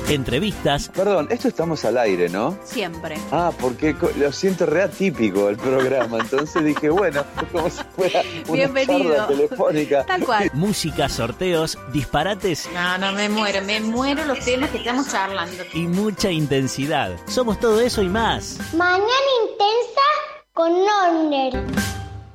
entrevistas. Perdón, esto estamos al aire, ¿no? Siempre. Ah, porque lo siento re atípico el programa, entonces dije, bueno, como si fuera una Bienvenido. charla telefónica. Tal cual. Música, sorteos, disparates No, me muero los temas que estamos charlando. y mucha intensidad. Somos todo eso y más. Mañana intensa con Norner.